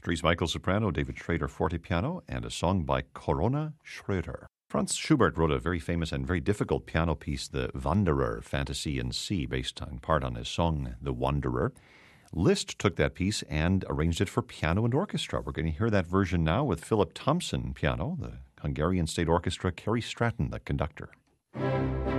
Dries Michael soprano, David Schrader fortepiano, and a song by Corona Schroeder. Franz Schubert wrote a very famous and very difficult piano piece, the Wanderer, Fantasy in C, based in part on his song, The Wanderer. Liszt took that piece and arranged it for piano and orchestra. We're going to hear that version now with Philip Thompson piano, the Hungarian State Orchestra, Kerry Stratton, the conductor.